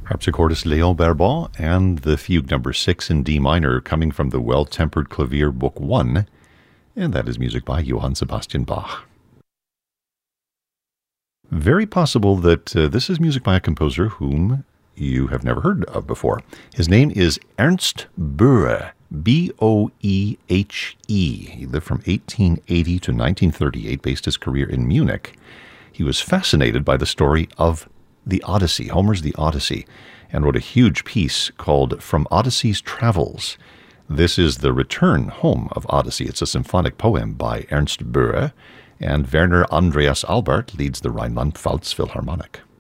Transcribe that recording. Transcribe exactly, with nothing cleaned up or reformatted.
Harpsichordist Léon Barbon and the Fugue number six in D minor coming from the Well-Tempered Clavier Book one, and that is music by Johann Sebastian Bach. Very possible that uh, this is music by a composer whom you have never heard of before. His name is Ernst Boehe, B O E H E. He lived from eighteen eighty to nineteen thirty-eight, based his career in Munich. He was fascinated by the story of the Odyssey, Homer's The Odyssey, and wrote a huge piece called From Odyssey's Travels. This is the return home of Odyssey. It's a symphonic poem by Ernst Boehe, and Werner Andreas Albert leads the Rhineland-Pfalz Philharmonic.